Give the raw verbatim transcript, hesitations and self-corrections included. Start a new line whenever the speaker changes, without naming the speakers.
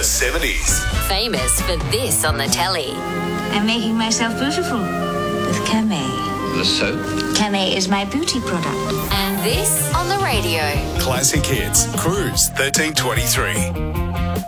seventies.
Famous for this on the telly.
I'm making myself beautiful with Camay.
The soap?
Camay is my beauty product.
And this on the radio.
Classic Hits. Cruise thirteen twenty-three.